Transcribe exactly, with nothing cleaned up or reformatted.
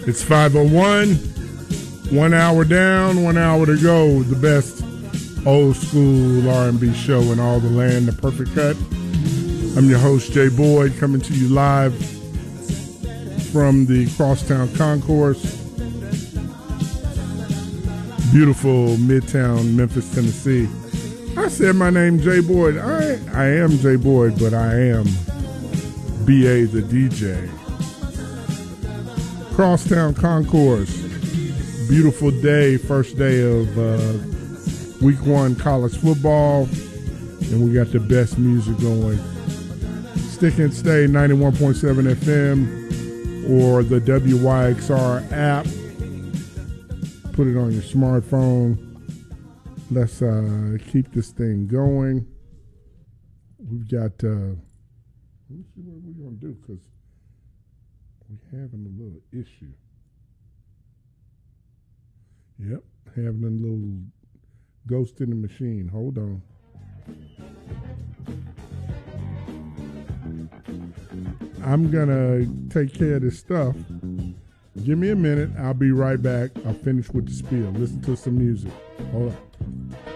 It's five oh one. One hour down, one hour to go. The best old school R and B show in all the land, The Perfect Cut. I'm your host, Jay Boyd, coming to you live from the Crosstown Concourse. Beautiful Midtown, Memphis, Tennessee. I said my name, Jay Boyd. I, I am Jay Boyd, but I am B A the D J. Crosstown Concourse. Beautiful day, first day of uh, week one college football, and we got the best music going. Stick and stay, ninety-one point seven F M, or the W Y X R app. Put it on your smartphone. Let's uh, keep this thing going. We've got, uh, let me see what we're going to do, because we're having a little issue. Yep, having a little ghost in the machine. Hold on. I'm going to take care of this stuff. Give me a minute. I'll be right back. I'll finish with the spiel. Listen to some music. Hold on.